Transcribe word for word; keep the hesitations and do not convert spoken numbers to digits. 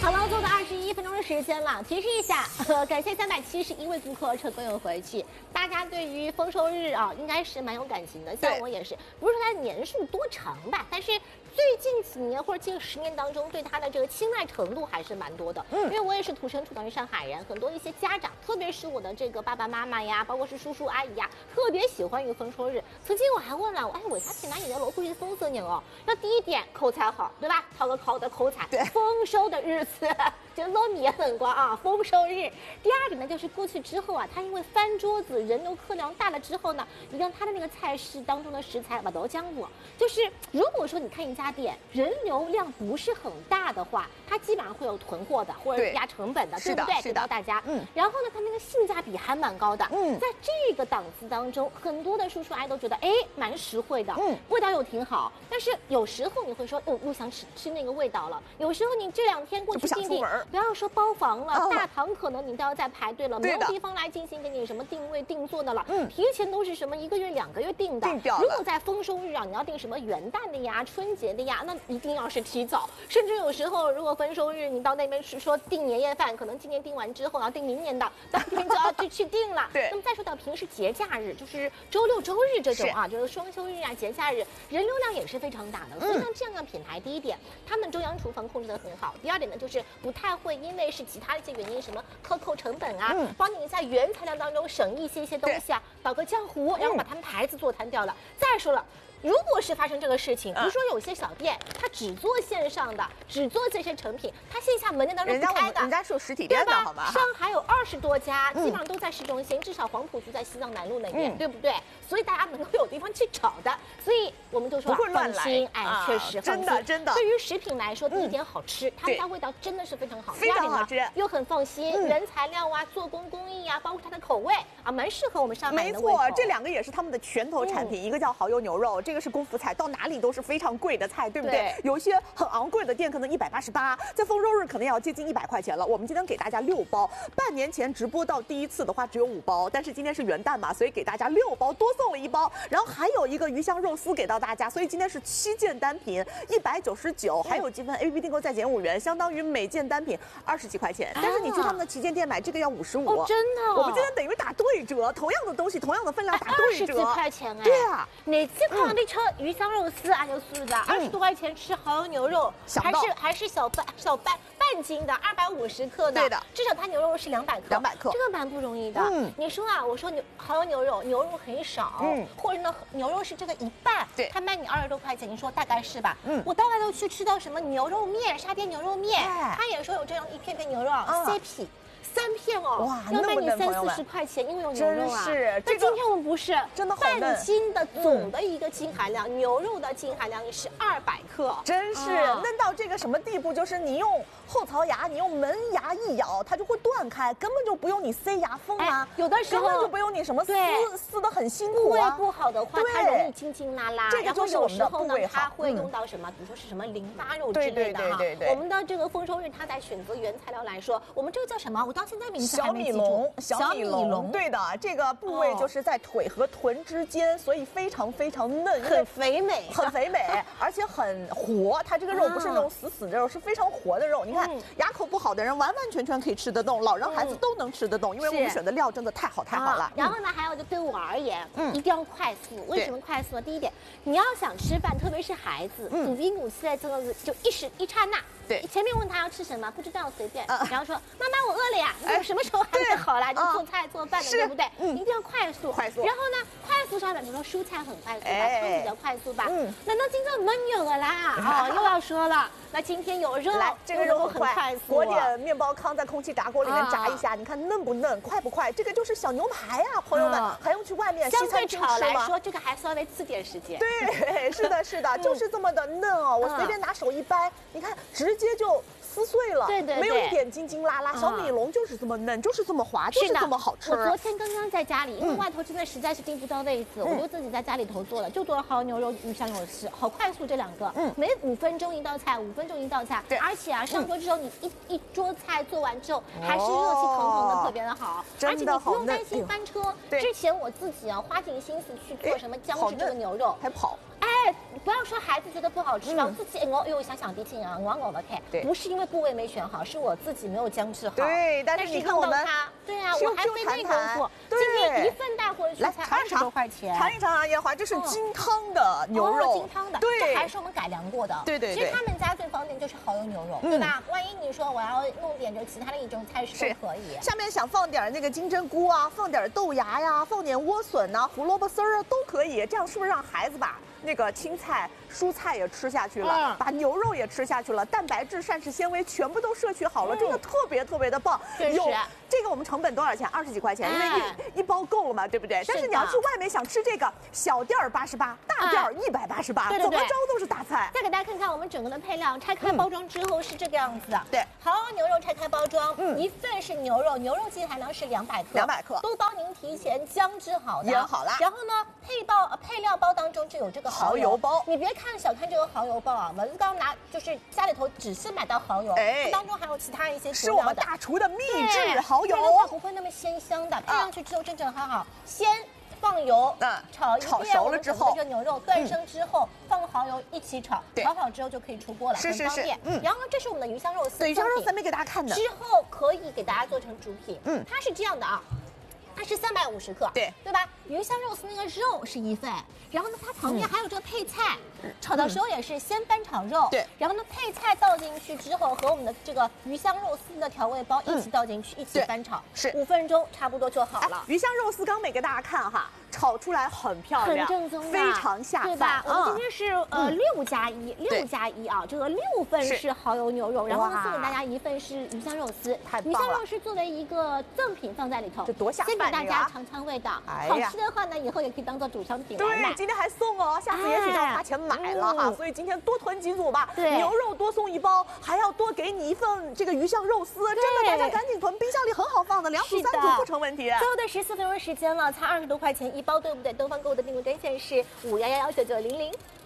好了，做到二十一分钟的时间了。提示一下，呃、感谢三百七十一位顾客成功有回去。大家对于丰收日啊，应该是蛮有感情的。像我也是，不是说它年数多长吧，但是最近几年或者近十年当中，对它的这个青睐程度还是蛮多的。嗯，因为我也是土生土长的上海人，很多一些家长，特别是我的这个爸爸妈妈呀，包括是叔叔阿姨呀，特别喜欢于丰收日。曾经我还问了，哎，我家去哪里的楼会是丰收年哦？那第一点口才好，对吧？讨个好的口才，对，丰收的日子。就糯米也很光啊，丰收日。第二点呢，就是过去之后啊，它因为翻桌子，人流客量大了之后呢，你让它的那个菜式当中的食材把都降过。就是如果说你看一家店人流量不是很大的话，它基本上会有囤货的或者压成本的，对不对？给到大家。嗯。然后呢，它那个性价比还蛮高的。嗯。在这个档次当中，很多的叔叔阿姨都觉得，哎，蛮实惠的。嗯。味道又挺好，但是有时候你会说，哦，又想吃吃那个味道了。有时候你这两天过去定定。不要说包房了，哦、大堂可能你都要在排队了，没有地方来进行给你什么定位定做的了。嗯，提前都是什么一个月、两个月定的。定掉了。如果在丰收日啊，你要定什么元旦的呀、春节的呀，那一定要是提早。甚至有时候，如果丰收日你到那边是说订年夜饭，可能今年订完之后要订明年的，当天就要去去订了。对。那么再说到平时节假日，就是周六周日这种啊，就是双休日啊、节假日，人流量也是非常大的。所以像这样的品牌，第一点，他们中央厨房控制得很好；第二点呢，就是不太会因为是其他的一些原因，什么克扣成本啊，嗯、帮你在原材料当中省一些一些东西啊，倒个浆糊，然后把他们牌子做摊掉了。再说了。如果是发生这个事情，比如说有些小店，它只做线上的，只做这些成品，它线下门店当中不开的， 人家是有实体店的，好吗？ 上海有二十多家，基本上都在市中心，至少黄浦区在西藏南路那边，对不对？所以大家能够有地方去找的，所以我们就说不会乱来， 哎，确实， 真的真的。 对于食品来说，第一点好吃，他们家味道真的是非常好， 非常好吃， 又很放心，原材料啊，做工工艺啊，包括它的口味啊，蛮适合我们上海的胃口。 没错，这两个也是他们的拳头产品，一个叫蚝油牛肉，这个是功夫菜，到哪里都是非常贵的菜，对不对？有一些很昂贵的店可能一百八十八，在丰收日可能要接近一百块钱了。我们今天给大家六包，半年前直播到第一次的话只有五包，但是今天是元旦嘛，所以给大家六包，多送了一包。然后还有一个鱼香肉丝给到大家，所以今天是七件单品，一百九十九，还有积分 A P P 订购再减五元，相当于每件单品二十几块钱。但是你去他们的旗舰店买这个要五十五， 哦，真的、哦。 我们今天等于打对折，同样的东西，同样的分量打对折， 二十几块钱哎。 对啊， 哪几款那车鱼香肉丝啊，就是的，二十多块钱吃蚝油牛肉，还是还是小半小半半斤的，二百五十克的， 对的， 至少它牛肉是两百克， 两百克， 这个蛮不容易的。嗯，你说啊，我说牛蚝油牛肉，牛肉很少，嗯，或者呢牛肉是这个一半，对，他卖你二十多块钱，你说大概是吧？嗯，我大概都去吃到什么牛肉面，沙爹牛肉面，他也说有这样一片片牛肉 C P。三片哦，哇，要卖你三四十块钱，因为有牛肉啊。 是， 但今天我们不是， 真的半斤的总的一个净含量，牛肉的净含量是二百克， 真是嫩到这个什么地步？就是你用后槽牙，你用门牙一咬，它就会断开，根本就不用你塞牙缝啊。 有的时候根本就不用你什么撕撕的很辛苦啊。不好的话，它容易筋筋拉拉。 这个就是我们的部位好。 它会用到什么？比如说是什么淋巴肉之类的哈。对对对。我们的这个丰收日，它在选择原材料来说，我们这个叫什么？我到现在名字还没。 小米龙，小米龙，对的，这个部位就是在腿和臀之间，所以非常非常嫩， 很肥美， 很肥美，而且很活。它这个肉不是那种死死的肉，是非常活的肉。你看，牙口不好的人完完全全可以吃得动，老人孩子都能吃得动，因为我们选的料真的太好太好了。 然后呢，还有就对我而言，嗯，一定要快速。为什么快速呢？第一点，你要想吃饭，特别是孩子，鼓起鼓气来，真的是就一时一刹那。对，前面问他要吃什么，不知道随便，然后说妈妈我饿了呀，你什么时候还没好啦？就做菜做饭的，对不对？嗯，一定要快速， 快速。 然后呢，快速上来，比如说蔬菜很快速吧，汤比较快速吧。嗯，难道今天焖有了啦？哦，又要说了，那今天有肉， 来这个肉很快速，裹点面包糠在空气炸锅里面炸一下，你看嫩不嫩，快不快？这个就是小牛排啊，朋友们，还用去外面西餐厅吃吗？ 相对炒来说，这个还稍微次点时间。 对，是的，是的，就是这么的嫩哦。我随便拿手一掰，你看直接就。撕碎了， 对对对， 没有一点筋筋拉拉。小米龙就是这么嫩，就是这么滑，就是这么好吃。 我昨天刚刚在家里，因为外头真的实在是订不到位子，我就自己在家里头做了，就做了蚝油牛肉、鱼香肉丝，好快速这两个，嗯，每五分钟一道菜，五分钟一道菜，对，而且啊，上桌之后你一一桌菜做完之后，还是热气腾腾的，特别的好，而且你不用担心翻车。之前我自己啊花尽心思去做什么姜汁这个牛肉， 还跑。 哎， 且不要说孩子觉得不好吃吧， 嗯自己我又想想地听啊，我我的看， 对不是因为部位没选好，是我自己没有姜制好。 对，但是你看我们， 对啊，我还费那功夫， 对， 今天一份带回去才二十多块钱。 尝一尝啊，叶华，这是金汤的牛肉， 金汤的， 对， 这还是我们改良过的。 对对对。 其实他们家最方便就是蚝油牛肉，对吧？万一你说我要弄点就其他的一种菜式都可以。 下面想放点那个金针菇啊，放点豆芽呀，放点莴笋呐、胡萝卜丝儿啊，都可以。这样是不是让孩子把那个青菜、蔬菜也吃下去了，把牛肉也吃下去了，蛋白质、膳食纤维全部都摄取好了，真的特别特别的棒。有这个我们成本多少钱？二十几块钱，因为一一包够了嘛，对不对？但是你要去外面想吃这个，小店儿八十八，大店儿一百八十八，怎么着都是大菜。 再给大家看看我们整个的配料，拆开包装之后是这个样子。 对， 蚝油牛肉拆开包装，一份是牛肉，牛肉净含量是两百克， 两百克， 都帮您提前姜制好的， 腌好了。 然后呢，配包配料包当中就有这个蚝油包， 你别看小看这个蚝油包啊，文刚拿就是家里头只是买到蚝油，它当中还有其他一些是我们大厨的秘制蚝油， 不会那么鲜香的，配上去之后正正好好，先放油，炒一炒熟了之后， 这个牛肉断生之后，放蚝油一起炒，炒好之后就可以出锅了，很方便。嗯，然后呢，这是我们的鱼香肉丝， 鱼香肉丝没给大家看的， 之后可以给大家做成主品。嗯，它是这样的啊。它是三百五十克， 对对吧？鱼香肉丝那个肉是一份，然后呢，它旁边还有这个配菜，嗯、炒的时候也是先翻炒肉， 对， 然后呢，配菜倒进去之后，和我们的这个鱼香肉丝的调味包一起倒进去，嗯、一起翻炒， 是五分钟差不多就好了。 鱼香肉丝刚没给大家看哈，炒出来很漂亮， 很正宗， 非常下饭。 对吧？我们今天是呃六加一，六加一啊，这个六份是蚝油牛肉，然后呢送给大家一份是鱼香肉丝， 太棒了。 鱼香肉丝作为一个赠品放在里头， 这多下饭先给大家尝尝味道，好吃的话呢，以后也可以当做主商品来卖。 对，今天还送哦，下次也许就要花钱买了哈。所以今天多囤几组吧，牛肉多送一包，还要多给你一份这个鱼香肉丝，真的大家赶紧囤，冰箱里很好放的，两组三组不成问题。 最后的十四分钟时间了，才二十多块钱一包，对不对？东方购物的订购专线是五幺幺幺九九零零。